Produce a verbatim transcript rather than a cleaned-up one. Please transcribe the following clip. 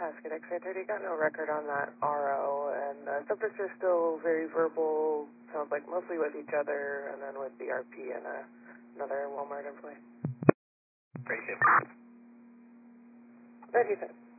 Haskett X ray thirty. Got no record on that R O, and uh, subjects are still very verbal. Sounds like mostly with each other, and then with the R P and uh, another Walmart employee. Great. Ready, then.